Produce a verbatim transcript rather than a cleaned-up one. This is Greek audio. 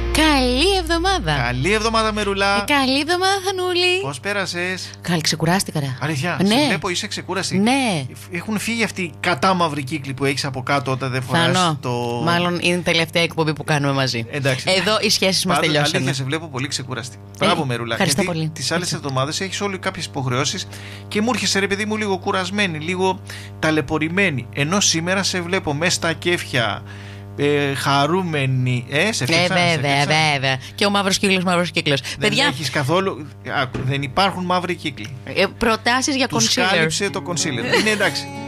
Καλή εβδομάδα. Καλή εβδομάδα, Μερουλά. Ε, καλή εβδομάδα, Θανούλη. Πώς πέρασες? Καλή, ξεκουράστηκα. Ρε. Αλήθεια, ναι. Σε βλέπω, είσαι ξεκούραστη. Ναι. Έχουν φύγει αυτοί οι κατάμαυροι κύκλοι που έχεις από κάτω όταν δεν φοράς. Θανό. Το... Μάλλον είναι η τελευταία εκπομπή που κάνουμε μαζί. Εντάξει. Εδώ οι σχέσεις μας τελειώσαν. Αλήθεια, σε βλέπω πολύ ξεκούραστη. Μπράβο, Μερουλά. Ευχαριστώ γιατί πολύ. τις άλλες εβδομάδες έχεις όλοι κάποιες υποχρεώσεις και μου έρχεσαι, ρε παιδί μου, λίγο κουρασμένη, λίγο ταλαιπωρημένη. Ενώ σήμερα σε βλέπω μέσα στα κέφια. Ε, χαρούμενη. Ε, σε φίξα, ε, βέβαια, σε βέβαια. Και ο μαύρος κύκλος, μαύρος κύκλος. Δεν Παιδιά, έχεις καθόλου. Άκου, δεν υπάρχουν μαύροι κύκλοι. ε, προτάσεις για Τους concealer. κάλυψε το concealer. Είναι εντάξει.